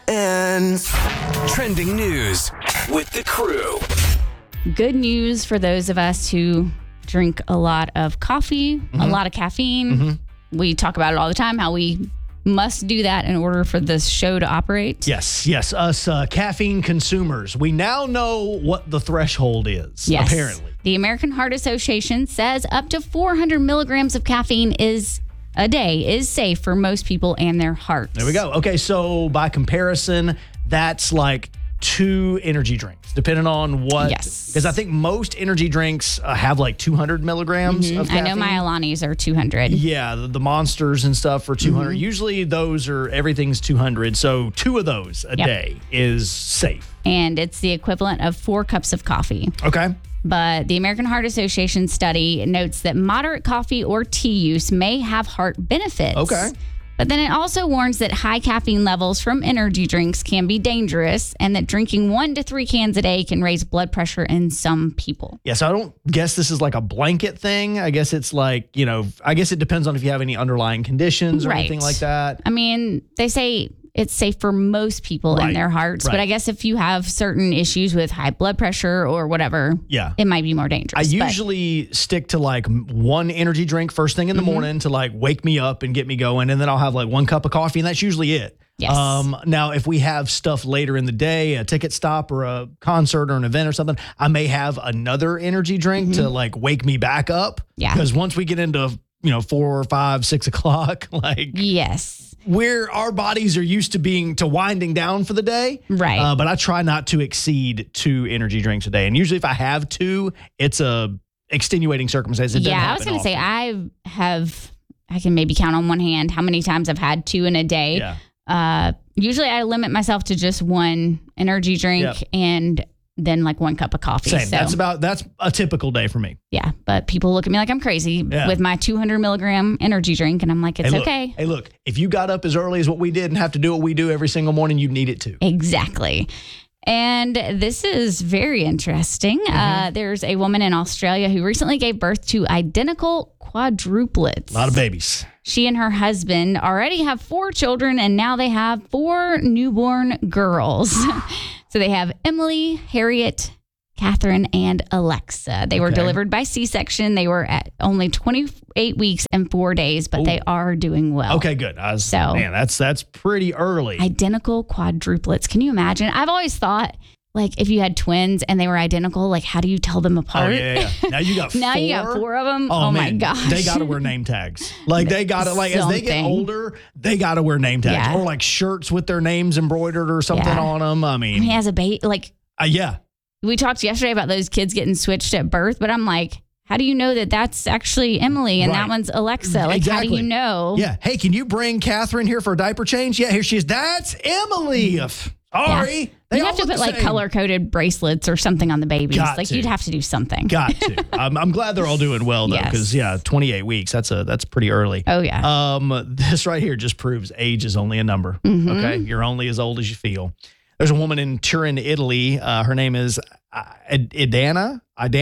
And trending news with the crew. Good news for those of us who drink a lot of coffee, a lot of caffeine. We talk about it all the time, how we must do that in order for this show to operate. Yes, us caffeine consumers. We now know what the threshold is, Yes. apparently. The American Heart Association says up to 400 milligrams of caffeine a day is safe for most people and their hearts. There we go. Okay, so by comparison, that's like 2 energy drinks, depending on what. Yes. Because I think most energy drinks have like 200 milligrams of caffeine. I know my Alani's are 200. Yeah, the Monsters and stuff are 200. Usually everything's 200. So 2 of those a day is safe. And it's the equivalent of 4 cups of coffee. Okay. But the American Heart Association study notes that moderate coffee or tea use may have heart benefits. Okay. But then it also warns that high caffeine levels from energy drinks can be dangerous and that drinking 1 to 3 cans a day can raise blood pressure in some people. Yeah, so I don't guess this is like a blanket thing. I guess it's like, I guess it depends on if you have any underlying conditions or anything like that. I mean, they say it's safe for most people in their hearts. Right. But I guess if you have certain issues with high blood pressure or whatever, it might be more dangerous. I usually stick to like 1 energy drink first thing in the morning to like wake me up and get me going. And then I'll have like 1 cup of coffee and that's usually it. Yes. Now, if we have stuff later in the day, a ticket stop or a concert or an event or something, I may have another energy drink to like wake me back up. Yeah. Because once we get into 4 or 5, 6 o'clock, like where our bodies are used to winding down for the day. Right. But I try not to exceed 2 energy drinks a day. And usually if I have 2, it's a extenuating circumstance. I was going to say I can maybe count on one hand how many times I've had 2 in a day. Yeah. Usually I limit myself to just 1 energy drink and then like 1 cup of coffee. Same. So, That's a typical day for me. Yeah. But people look at me like I'm crazy with my 200 milligram energy drink. And I'm like, it's okay. Hey, look, if you got up as early as what we did and have to do what we do every single morning, you need it too. Exactly. And this is very interesting. There's a woman in Australia who recently gave birth to identical quadruplets. A lot of babies. She and her husband already have 4 children, and now they have 4 newborn girls. So they have Emily, Harriet, Catherine, and Alexa. They were delivered by C-section. They were at only 28 weeks and 4 days, but they are doing well. Okay, good. Man, that's pretty early. Identical quadruplets. Can you imagine? I've always thought, like, if you had twins and they were identical, like, how do you tell them apart? Oh, yeah. Now you got 4. Now you got 4 of them. Oh my gosh. They got to wear name tags. Like, they got to, like, as they get older, they got to wear name tags. Yeah. Or, like, shirts with their names embroidered or something on them. I mean, he has a baby. Like, yeah. We talked yesterday about those kids getting switched at birth, but I'm like, how do you know that that's actually Emily and that one's Alexa? Like, how do you know? Yeah. Hey, can you bring Catherine here for a diaper change? Yeah, here she is. That's Emily. Sorry. You have to put like color-coded bracelets or something on the babies. Got to. You'd have to do something. Got to. I'm glad they're all doing well though, because 28 weeks. That's pretty early. Oh yeah. This right here just proves age is only a number. Okay, you're only as old as you feel. There's a woman in Turin, Italy. Her name is Idana,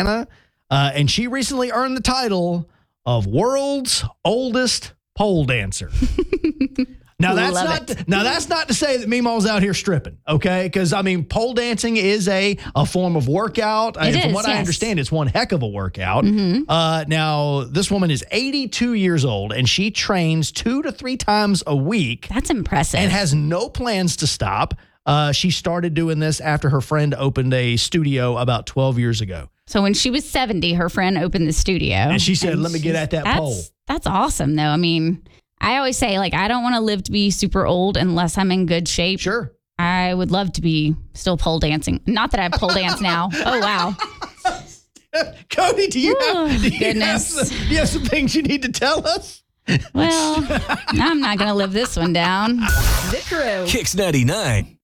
and she recently earned the title of world's oldest pole dancer. Now that's not to say that Meemaw's out here stripping, okay? Because I mean, pole dancing is a form of workout. From what I understand, it's one heck of a workout. Now this woman is 82 years old and she trains 2 to 3 times a week. That's impressive. And has no plans to stop. She started doing this after her friend opened a studio about 12 years ago. So when she was 70, her friend opened the studio. And she said, let me get at that pole. That's awesome, though. I mean, I always say, like, I don't want to live to be super old unless I'm in good shape. Sure. I would love to be still pole dancing. Not that I pole dance now. Oh, wow. Cody, do you have some things you need to tell us? Well, I'm not going to live this one down. The Crew. Kicks 99.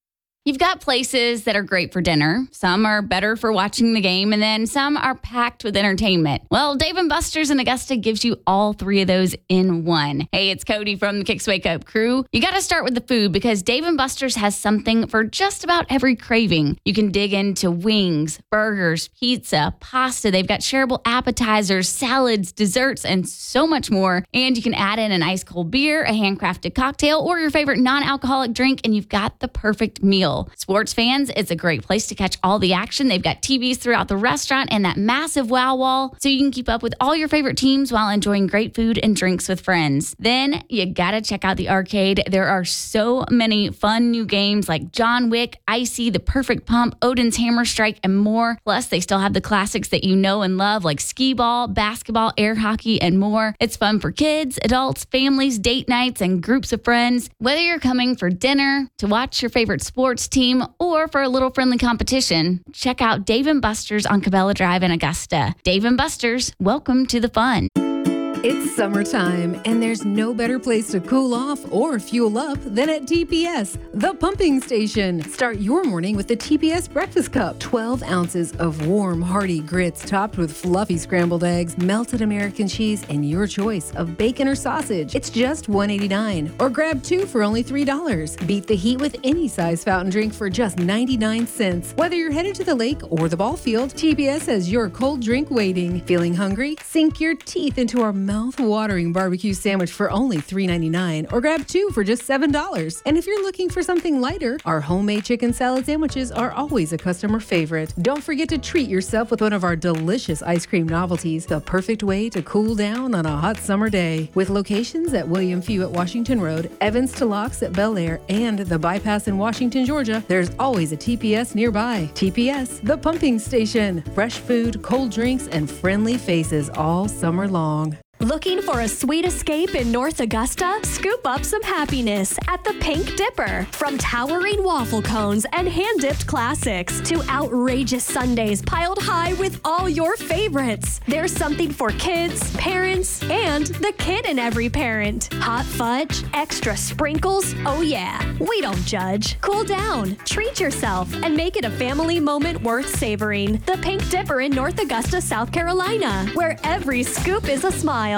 You've got places that are great for dinner. Some are better for watching the game, and then some are packed with entertainment. Well, Dave & Buster's in Augusta gives you all three of those in one. Hey, it's Cody from the Kicks Wake Up crew. You got to start with the food because Dave & Buster's has something for just about every craving. You can dig into wings, burgers, pizza, pasta. They've got shareable appetizers, salads, desserts, and so much more. And you can add in an ice cold beer, a handcrafted cocktail, or your favorite non-alcoholic drink, and you've got the perfect meal. Sports fans, it's a great place to catch all the action. They've got TVs throughout the restaurant and that massive wow wall, so you can keep up with all your favorite teams while enjoying great food and drinks with friends. Then you gotta check out the arcade. There are so many fun new games like John Wick, Icy, The Perfect Pump, Odin's Hammer Strike, and more. Plus, they still have the classics that you know and love like skee ball, basketball, air hockey, and more. It's fun for kids, adults, families, date nights, and groups of friends. Whether you're coming for dinner, to watch your favorite sports team, or for a little friendly competition, check out Dave & Buster's on Cabela Drive in Augusta. Dave & Buster's, welcome to the fun. It's summertime, and there's no better place to cool off or fuel up than at TPS, the pumping station. Start your morning with the TPS Breakfast Cup. 12 ounces of warm, hearty grits topped with fluffy scrambled eggs, melted American cheese, and your choice of bacon or sausage. It's just $1.89, or grab 2 for only $3. Beat the heat with any size fountain drink for just 99 cents. Whether you're headed to the lake or the ball field, TPS has your cold drink waiting. Feeling hungry? Sink your teeth into our mouth-watering barbecue sandwich for only $3.99, or grab 2 for just $7. And if you're looking for something lighter, our homemade chicken salad sandwiches are always a customer favorite. Don't forget to treat yourself with one of our delicious ice cream novelties, the perfect way to cool down on a hot summer day. With locations at William Few at Washington Road, Evans to Locks at Bel Air, and the Bypass in Washington, Georgia, there's always a TPS nearby. TPS, the pumping station. Fresh food, cold drinks, and friendly faces all summer long. Looking for a sweet escape in North Augusta? Scoop up some happiness at the Pink Dipper. From towering waffle cones and hand-dipped classics to outrageous sundaes piled high with all your favorites. There's something for kids, parents, and the kid in every parent. Hot fudge, extra sprinkles, oh yeah, we don't judge. Cool down, treat yourself, and make it a family moment worth savoring. The Pink Dipper in North Augusta, South Carolina, where every scoop is a smile.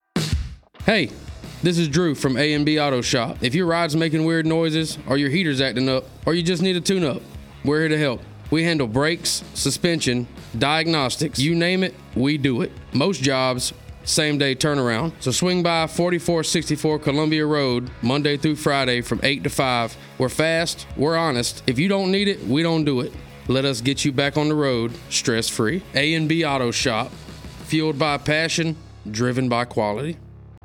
Hey, this is Drew from A&B Auto Shop. If your ride's making weird noises, or your heater's acting up, or you just need a tune-up, we're here to help. We handle brakes, suspension, diagnostics, you name it, we do it. Most jobs, same-day turnaround. So swing by 4464 Columbia Road, Monday through Friday from 8 to 5. We're fast, we're honest. If you don't need it, we don't do it. Let us get you back on the road, stress-free. A&B Auto Shop, fueled by passion, driven by quality.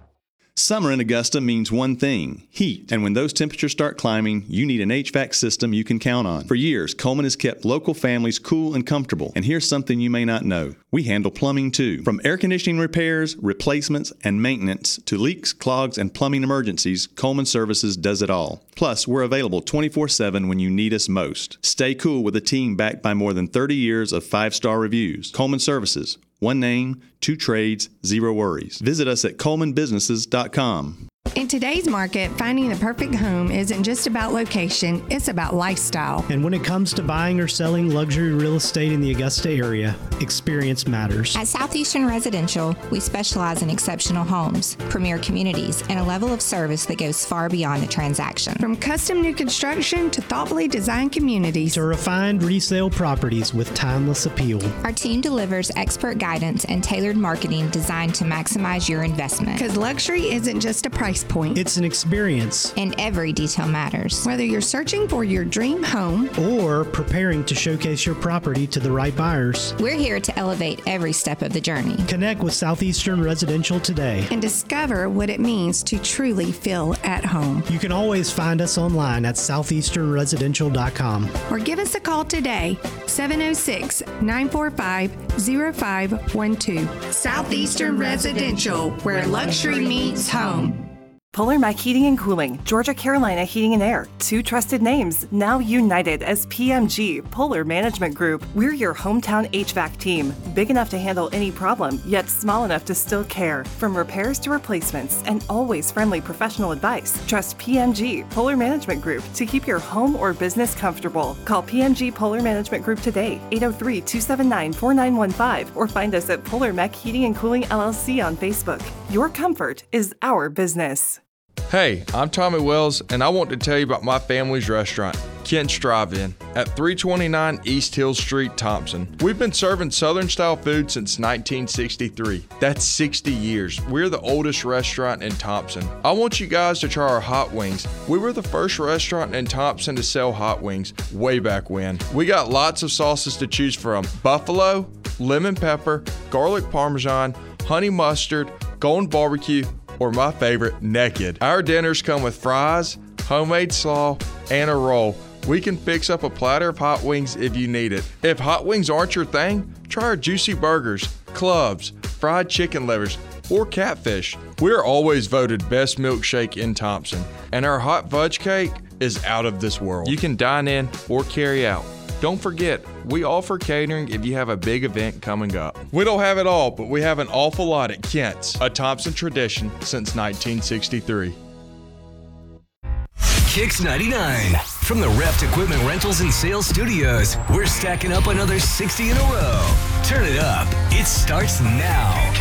Summer in Augusta means one thing, heat. And when those temperatures start climbing, you need an HVAC system you can count on. For years, Coleman has kept local families cool and comfortable. And here's something you may not know. We handle plumbing too. From air conditioning repairs, replacements, and maintenance to leaks, clogs, and plumbing emergencies, Coleman Services does it all. Plus, we're available 24/7 when you need us most. Stay cool with a team backed by more than 30 years of 5-star reviews. Coleman Services. One name, 2 trades, 0 worries. Visit us at colemanbusinesses.com. In today's market, finding the perfect home isn't just about location, it's about lifestyle. And when it comes to buying or selling luxury real estate in the Augusta area, experience matters. At Southeastern Residential, we specialize in exceptional homes, premier communities, and a level of service that goes far beyond the transaction. From custom new construction to thoughtfully designed communities. To refined resale properties with timeless appeal. Our team delivers expert guidance and tailored marketing designed to maximize your investment. Because luxury isn't just a price point. It's an experience. And every detail matters. Whether you're searching for your dream home or preparing to showcase your property to the right buyers, we're here to elevate every step of the journey. Connect with Southeastern Residential today and discover what it means to truly feel at home. You can always find us online at southeasternresidential.com or give us a call today, 706-945-0512. Southeastern Residential, where luxury meets home. Polar Mac Heating and Cooling, Georgia Carolina Heating and Air. 2 trusted names, now united as PMG, Polar Management Group. We're your hometown HVAC team. Big enough to handle any problem, yet small enough to still care. From repairs to replacements, and always friendly professional advice. Trust PMG, Polar Management Group, to keep your home or business comfortable. Call PMG Polar Management Group today, 803-279-4915, or find us at Polar Mac Heating and Cooling LLC on Facebook. Your comfort is our business. Hey, I'm Tommy Wells, and I want to tell you about my family's restaurant, Kent's Drive-In, at 329 East Hill Street, Thompson. We've been serving Southern-style food since 1963. That's 60 years. We're the oldest restaurant in Thompson. I want you guys to try our hot wings. We were the first restaurant in Thompson to sell hot wings way back when. We got lots of sauces to choose from: buffalo, lemon pepper, garlic parmesan, honey mustard, golden barbecue, or my favorite, naked. Our dinners come with fries, homemade slaw, and a roll. We can fix up a platter of hot wings if you need it. If hot wings aren't your thing, try our juicy burgers, clubs, fried chicken livers, or catfish. We're always voted best milkshake in Thompson, and our hot fudge cake is out of this world. You can dine in or carry out. Don't forget, we offer catering if you have a big event coming up. We don't have it all, but we have an awful lot at Kent's, a Thompson tradition since 1963. Kicks 99. From the Rept Equipment Rentals and Sales Studios, we're stacking up another 60 in a row. Turn it up. It starts now.